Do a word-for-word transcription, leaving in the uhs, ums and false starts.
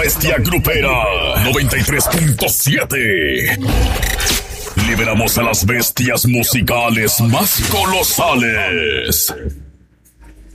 bestia grupera. noventa y tres punto siete. Liberamos a las bestias musicales más colosales.